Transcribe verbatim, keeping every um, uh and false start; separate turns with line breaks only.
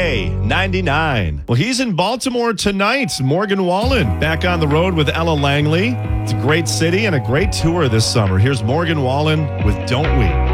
K ninety-nine. Well, he's in Baltimore tonight. Morgan Wallen back on the road with Ella Langley. It's a great city and a great tour this summer. Here's Morgan Wallen with Don't We.